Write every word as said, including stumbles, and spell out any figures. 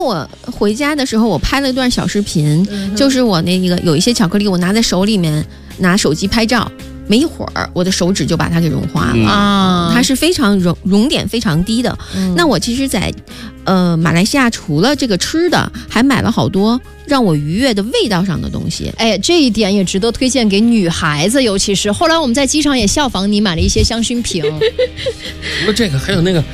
我回家的时候，我拍了一段小视频，嗯、就是我那个有一些巧克力，我拿在手里面，拿手机拍照，没一会儿，我的手指就把它给融化了啊、嗯！它是非常熔熔点非常低的。嗯、那我其实在，呃，马来西亚除了这个吃的，还买了好多让我愉悦的味道上的东西。 哎，这一点也值得推荐给女孩子，尤其是后来我们在机场也效仿你买了一些香薰瓶。 除了这个，还有那个。